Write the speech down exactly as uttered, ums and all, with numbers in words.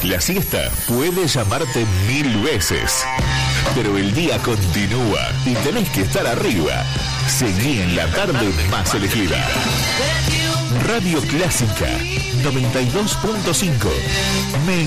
La siesta puede llamarte mil veces, pero el día continúa y tenés que estar arriba. Seguí en la tarde más elegida. Radio Clásica noventa y dos punto cinco.